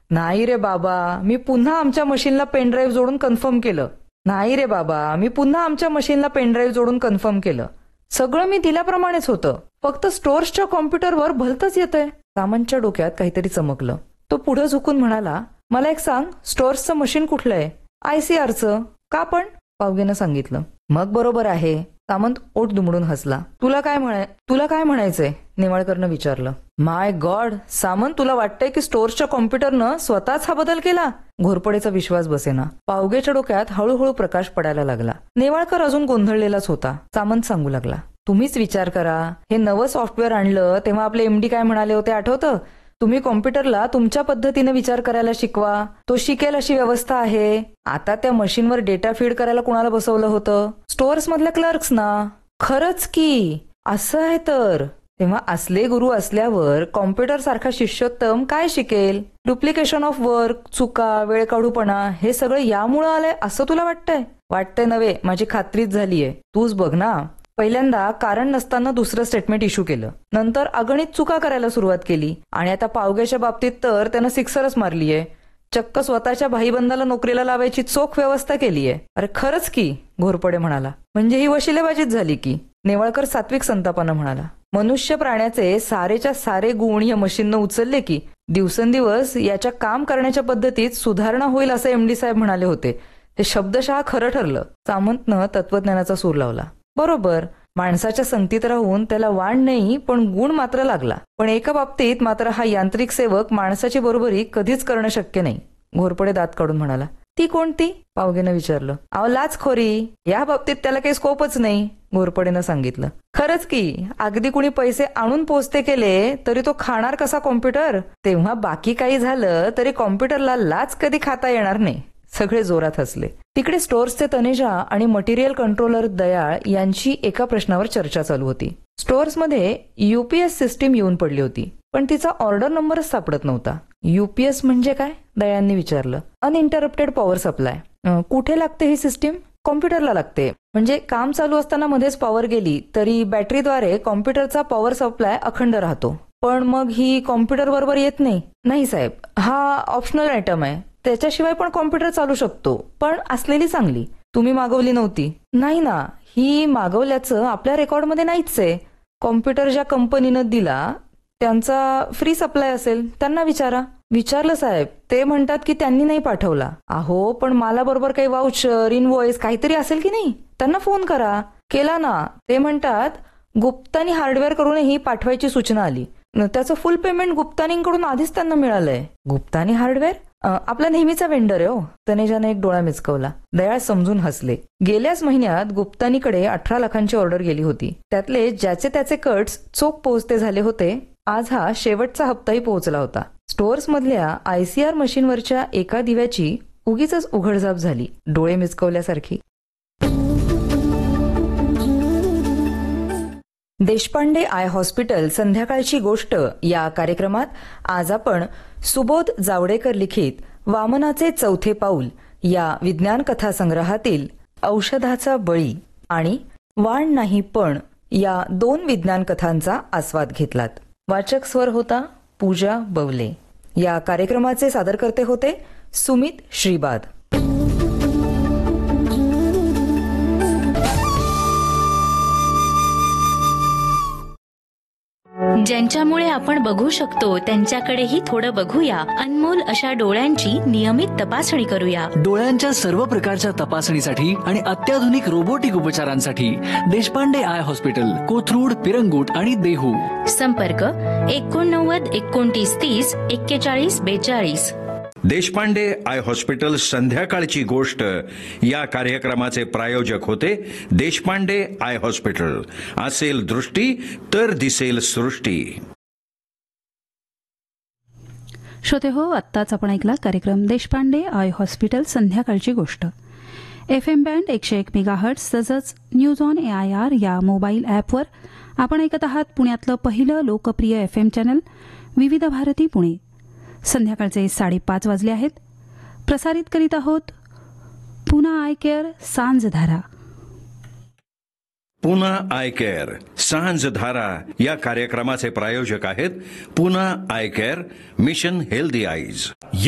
नाही रे बाबा, मी पुन्हा आमच्या मशीनला पेनड्राईव्ह जोडून कन्फर्म केलं. नाही रे बाबा, मी पुन्हा आमच्या मशीनला पेनड्राईव्ह जोडून कन्फर्म केलं. सगळं मी दिल्याप्रमाणेच होतं, फक्त स्टोअर्सच्या कॉम्प्युटरवर भलतंच येतंय. सामंतच्या डोक्यात काहीतरी चमकलं. तो पुढे झुकून म्हणाला, मला एक सांग, स्टोअर्सचं मशीन कुठलं आहे? ICRचं. का पण? पावगेनं सांगितलं. मग बरोबर आहे. सामंत ओठ दुमडून हसला. तुला काय म्हणायचंय? नेवाळकरनं विचारलं. माय गॉड सामंत, तुला वाटतंय की स्टोअर्सच्या कॉम्प्युटरनं स्वतःच हा बदल केला? घोरपडेचा विश्वास बसेना. पावगेच्या डोक्यात हळूहळू प्रकाश पडायला लागला. नेवाळकर अजून गोंधळलेलाच होता. सामंत सांगू लागला, तुम्हीच विचार करा, हे नवं सॉफ्टवेअर आणलं तेव्हा आपले MD काय म्हणाले होते आठवतं? तुम्ही कॉम्प्युटरला तुमच्या पद्धतीने विचार करायला शिकवा, तो शिकेल अशी व्यवस्था आहे. आता त्या मशीनवर डेटा फीड करायला कुणाला बसवलं होतं? स्टोअर्स मधल्या क्लर्क्स ना. खरंच की, असं आहे तर. तेव्हा असले गुरु असल्यावर कॉम्प्युटर सारखा शिष्योत्तम काय शिकेल? डुप्लिकेशन ऑफ वर्क, चुका, वेळ काढूपणा, हे सगळं यामुळं आलंय असं तुला वाटतंय? वाटतंय नव्हे, माझी खात्रीच झालीय. तूच बघ ना, पहिल्यांदा कारण नसताना दुसरं स्टेटमेंट इश्यू केलं, नंतर अगणित चुका करायला सुरुवात केली, आणि आता पावग्याच्या बाबतीत तर त्यानं सिक्सरच मारलीये. चक्क स्वतःच्या भाईबंदाला नोकरीला लावायची चोख व्यवस्था केलीये. अरे खरंच की, घोरपडे म्हणाला. म्हणजे ही वशिलेबाजीच झाली की? नेवाळकर सात्विक संतापानं म्हणाला. मनुष्य प्राण्याचे सारेच्या सारे गुण या मशीननं उचलले की दिवसेंदिवस याच्या काम करण्याच्या पद्धतीत सुधारणा होईल असं MD साहेब म्हणाले होते. ते शब्दशः खरं ठरलं. सामंतनं तत्वज्ञानाचा सूर लावला. बरोबर, माणसाच्या संगतीत राहून त्याला वाण नाही पण गुण मात्र लागला. पण एका बाबतीत मात्र हा यांत्रिक सेवक माणसाची बरोबरी कधीच करणं शक्य नाही. घोरपडे दात काढून म्हणाला. ती कोणती? पावगेनं विचारलं. अहो लाचखोरी, या बाबतीत त्याला काही स्कोपच नाही, घोरपडेनं सांगितलं. खरंच की, अगदी कुणी पैसे आणून पोचते केले तरी तो खाणार कसा कॉम्प्युटर? तेव्हा बाकी काही झालं तरी कॉम्प्युटरला लाच कधी खाता येणार नाही. सगळे जोरात हसले. तिकडे स्टोअर्सचे तनेजा आणि मटेरियल कंट्रोलर दयाळ यांची एका प्रश्नावर चर्चा चालू होती. स्टोअर्समध्ये UPS सिस्टीम येऊन पडली होती, पण तिचा ऑर्डर नंबरच सापडत नव्हता. UPS म्हणजे काय? दयाळांनी विचारलं. Uninterrupted power supply. कुठे लागते ही सिस्टीम? कॉम्प्युटरला लागते. म्हणजे काम चालू असताना मध्येच पॉवर गेली तरी बॅटरीद्वारे कॉम्प्युटरचा पॉवर सप्लाय अखंड राहतो. पण मग ही कॉम्प्युटर बरोबर येत नाही? नाही साहेब, हा ऑप्शनल आयटम आहे. त्याच्याशिवाय पण कॉम्प्युटर चालू शकतो, पण असलेली चांगली. तुम्ही मागवली नव्हती? नाही ना, ही मागवल्याचं आपल्या रेकॉर्डमध्ये नाहीच आहे. कॉम्प्युटर ज्या कंपनीनं दिला त्यांचा फ्री सप्लाय असेल, त्यांना विचारा. विचारलं साहेब, ते म्हणतात की त्यांनी नाही पाठवला. अहो पण मला बरोबर काही वाउचर, इनवॉइस काहीतरी असेल की नाही? त्यांना फोन करा. केला ना, ते म्हणतात गुप्तानी हार्डवेअर करूनही पाठवायची सूचना आली. त्याचं फुल पेमेंट गुप्तानींकडून आधीच त्यांना मिळालंय. गुप्तानी हार्डवेअर? आपला नेहमीचा वेंडर आहे हो. तनेजाने एक डोळा मिचकवला. दयाळ समजून हसले. गेल्याच महिन्यात गुप्तानीकडे 18 लाखांची ऑर्डर गेली होती. त्यातले ज्याचे त्याचे कट्स चोख पोहोचते झाले होते. आज हा शेवटचा हप्ताही पोहोचला होता. स्टोअर्स मधल्या ICR मशीनवरच्या एका दिव्याची उगीच उघडझाप झाली, डोळे मिचकवल्यासारखी. देशपांडे आय हॉस्पिटल संध्याकाळची गोष्ट या कार्यक्रमात आज आपण सुबोध जावडेकर लिखित वामनाचे चौथे पाऊल या विज्ञान कथा संग्रहातील औषधाचा बळी आणि वाण नाही पण या 2 विज्ञान कथांचा आस्वाद घेतलात. वाचक स्वर होता पूजा बवले. या कार्यक्रमाचे सादरकर्ते होते सुमित श्रीबाद. ज्यांच्यामुळे आपण बघू शकतो त्यांच्याकडेही थोडं बघूया. अनमोल अशा डोळ्यांची नियमित तपासणी करूया. डोळ्यांच्या सर्व प्रकारच्या तपासणीसाठी आणि अत्याधुनिक रोबोटिक उपचारांसाठी देशपांडे आय हॉस्पिटल, कोथरूड, पिरंगुट आणि देहू. संपर्क 89 29 30 41 42. देशपांडे आय हॉस्पिटल संध्याकाळची गोष्ट या कार्यक्रमाचे प्रायोजक होते देशपांडे आय हॉस्पिटल. असेल दृष्टी तर दिसेल सृष्टी. श्रोते हो, आत्ताच आपण ऐकला कार्यक्रम देशपांडे आय हॉस्पिटल संध्याकाळची गोष्ट. FM बँड 101 मेगाहर्ट्ज तसंच न्यूज ऑन AIR या मोबाईल ॲपवर आपण ऐकत आहात पुण्यातलं पहिलं लोकप्रिय FM चॅनल विविध भारती पुणे. संध्याकाळचे 5:30 वाजले आहेत. प्रसारित करीत आहोत Poona I care सांजधारा. Poona I care सांजधारा या कार्यक्रमाचे प्रायोजक आहेत Poona I care, mission healthy eyes.